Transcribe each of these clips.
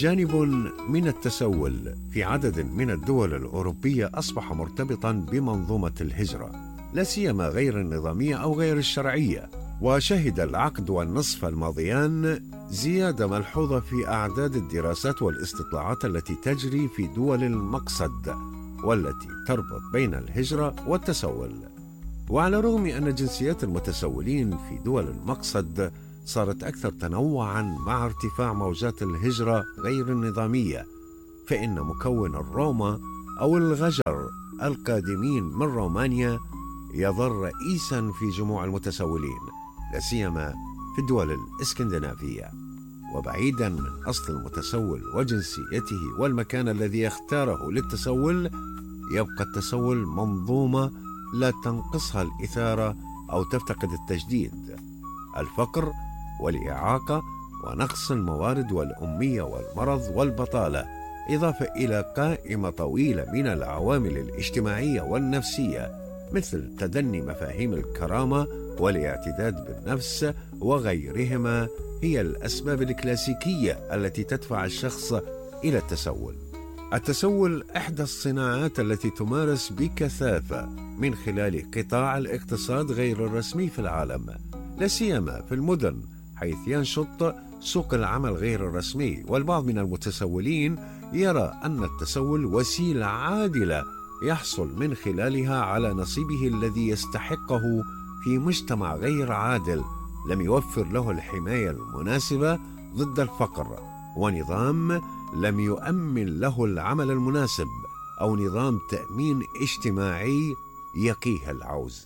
جانب من التسول في عدد من الدول الأوروبية أصبح مرتبطا بمنظومة الهجرة، لا سيما غير النظامية أو غير الشرعية. وشهد العقد والنصف الماضيان زيادة ملحوظة في أعداد الدراسات والاستطلاعات التي تجري في دول المقصد والتي تربط بين الهجرة والتسول. وعلى الرغم أن جنسيات المتسولين في دول المقصد صارت أكثر تنوعاً مع ارتفاع موجات الهجرة غير النظامية، فإن مكون الروما أو الغجر القادمين من رومانيا يظل رئيساً في جموع المتسولين، لا سيما في الدول الإسكندنافية. وبعيداً من أصل المتسول وجنسيته والمكان الذي يختاره للتسول، يبقى التسول منظومة لا تنقصها الإثارة أو تفتقد التجديد. الفقر والإعاقة ونقص الموارد والأمية والمرض والبطالة، إضافة إلى قائمة طويلة من العوامل الاجتماعية والنفسية مثل تدني مفاهيم الكرامة والاعتداد بالنفس وغيرهما، هي الأسباب الكلاسيكية التي تدفع الشخص إلى التسول. التسول إحدى الصناعات التي تمارس بكثافة من خلال قطاع الاقتصاد غير الرسمي في العالم، لا سيما في المدن، حيث ينشط سوق العمل غير الرسمي. والبعض من المتسولين يرى أن التسول وسيلة عادلة يحصل من خلالها على نصيبه الذي يستحقه في مجتمع غير عادل لم يوفر له الحماية المناسبة ضد الفقر، ونظام لم يؤمن له العمل المناسب، أو نظام تأمين اجتماعي يقيه العوز.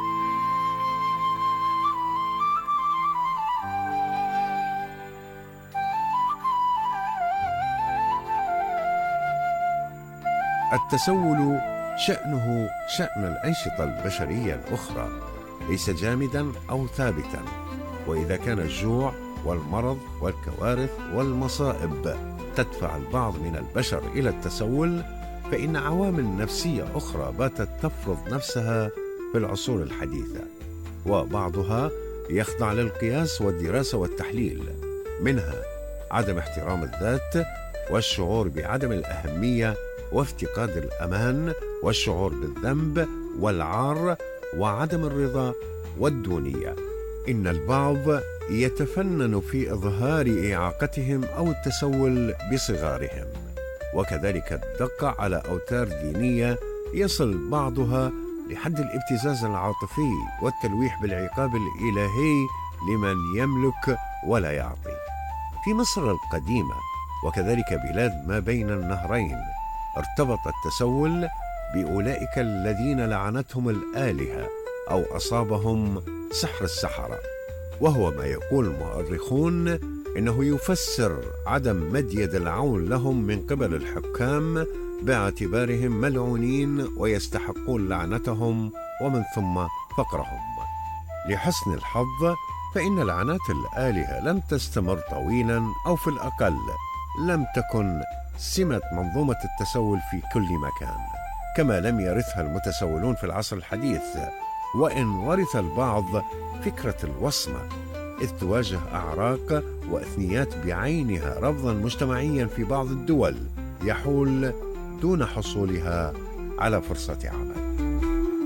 التسول شأنه شأن الأنشطة البشرية الأخرى، ليس جامدا أو ثابتا. وإذا كان الجوع والمرض والكوارث والمصائب تدفع البعض من البشر إلى التسول، فإن عوامل نفسية أخرى باتت تفرض نفسها في العصور الحديثة، وبعضها يخضع للقياس والدراسة والتحليل، منها عدم احترام الذات والشعور بعدم الأهمية وافتقاد الأمان والشعور بالذنب والعار وعدم الرضا والدونية. إن البعض يتفنن في إظهار إعاقتهم أو التسول بصغارهم، وكذلك الدقة على أوتار دينية يصل بعضها لحد الابتزاز العاطفي والتلويح بالعقاب الإلهي لمن يملك ولا يعطي. في مصر القديمة وكذلك بلاد ما بين النهرين ارتبط التسول بأولئك الذين لعنتهم الآلهة أو أصابهم سحر السحرة، وهو ما يقول المؤرخون إنه يفسر عدم مد يد العون لهم من قبل الحكام باعتبارهم ملعونين ويستحقون لعنتهم ومن ثم فقرهم. لحسن الحظ فإن لعنات الآلهة لم تستمر طويلا، أو في الأقل لم تكن سمة منظومة التسول في كل مكان، كما لم يرثها المتسولون في العصر الحديث، وإن ورث البعض فكرة الوصمة، إذ تواجه أعراق وأثنيات بعينها رفضا مجتمعيا في بعض الدول يحول دون حصولها على فرصة عمل.